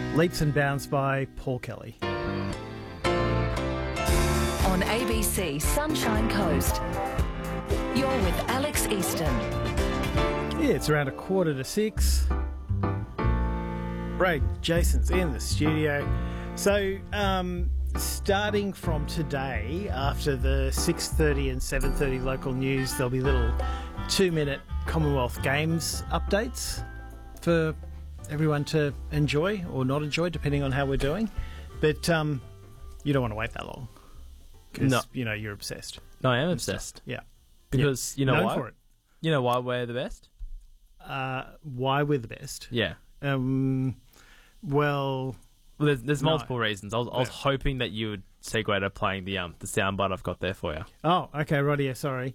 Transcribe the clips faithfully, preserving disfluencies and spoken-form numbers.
Leaps and Bounds by Paul Kelly. On A B C Sunshine Coast, you're with Alex Easton. Yeah, it's around a quarter to six. Right, Jason's in the studio. So, um, starting from today, after the six thirty and seven thirty local news, there'll be little two-minute Commonwealth Games updates for everyone to enjoy or not enjoy, depending on how we're doing. But um, you don't want to wait that long. Because, No. you know, you're obsessed. No, I am obsessed. Yeah. Because Yeah. you know Known why? for it. You know why we're the best? Uh, why we're the best? Yeah. Um, well... Well, there's, there's No. multiple reasons. I was, I was Yeah. hoping that you would segue to playing the um the soundbite I've got there for you. Oh, okay, right here, sorry.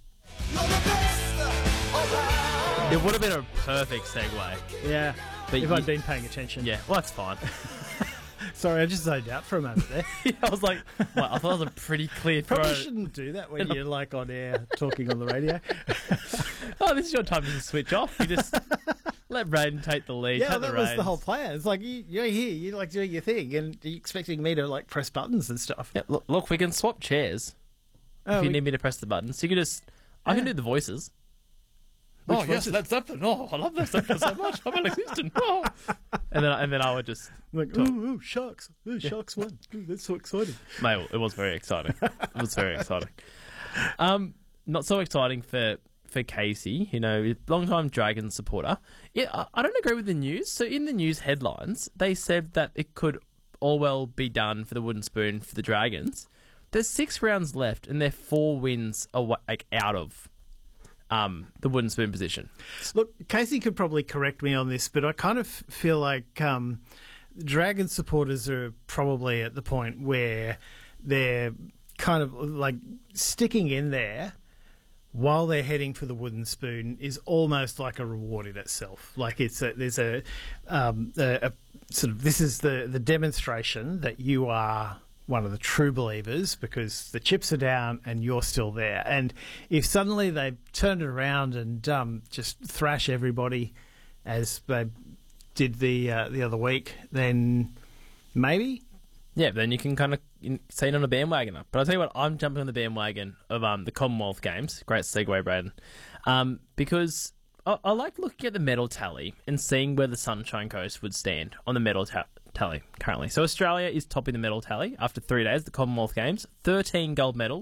It would have been a perfect segue. Yeah, But if you- I'd been paying attention. Yeah, well, that's fine. Sorry, I just zoned out for a moment there. I was like, well, I thought it was a pretty clear throw. Probably shouldn't do that when you're like on air talking on the radio. Oh, this is your time to switch off. You just let Braden take the lead. Yeah, take that the was reins. the whole plan. It's like you, you're here, you're like doing your thing, and you're expecting me to like press buttons and stuff. Yeah, look, look, we can swap chairs Oh, if you we- need me to press the buttons. You can just, I can Yeah. do the voices. Which oh yes, voices? Led Zeppelin. Oh, I love Led Zeppelin so much. I'm Alex Houston. Oh. And then, and then I would just, like, talk. ooh, ooh, sharks, ooh, sharks won. Ooh, that's so exciting. mate, it was very exciting. It was very exciting. Um, not so exciting for for Casey, you know, long-time Dragons supporter. Yeah, I, I don't agree with the news. So in the news headlines, they said that it could all well be done for the wooden spoon for the Dragons. There's six rounds left, and they're four wins away, like out of um, the wooden spoon position. Look, Casey could probably correct me on this, but I kind of feel like um, Dragon supporters are probably at the point where they're kind of like sticking in there while they're heading for the wooden spoon is almost like a reward in itself. Like it's a, there's a, um, a, a sort of this is the the demonstration that you are one of the true believers because the chips are down and you're still there. And if suddenly they turn it around and um, just thrash everybody as they did the uh, the other week, then maybe. Yeah, then you can kind of say it on a bandwagoner. But I'll tell you what, I'm jumping on the bandwagon of um, the Commonwealth Games. Great segue, Braden. Um, because I, I like looking at the medal tally and seeing where the Sunshine Coast would stand on the medal ta- tally currently. So Australia is topping the medal tally after three days, the Commonwealth Games. thirteen gold medals.